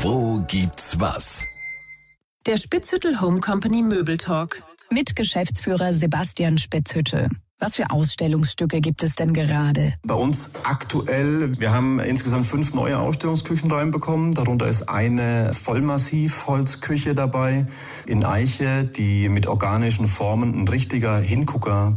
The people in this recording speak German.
Wo gibt's was? Der Spitzhüttel Home Company Möbeltalk. Mit Geschäftsführer Sebastian Spitzhüttel. Was für Ausstellungsstücke gibt es denn gerade? Bei uns aktuell, wir haben insgesamt 5 neue Ausstellungsküchen reinbekommen. Darunter ist eine Vollmassivholzküche dabei in Eiche, die mit organischen Formen ein richtiger Hingucker